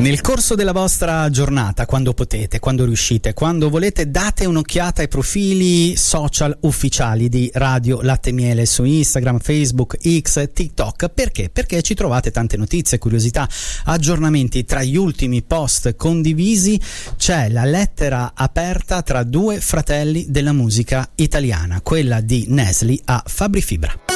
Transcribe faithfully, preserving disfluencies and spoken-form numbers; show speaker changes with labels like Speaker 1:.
Speaker 1: Nel corso della vostra giornata, quando potete, quando riuscite, quando volete, date un'occhiata ai profili social ufficiali di Radio Latte e Miele su Instagram, Facebook, X, TikTok. Perché? Perché ci trovate tante notizie, curiosità, aggiornamenti. Tra gli ultimi post condivisi c'è la lettera aperta tra due fratelli della musica italiana, quella di Nesli a Fabri Fibra.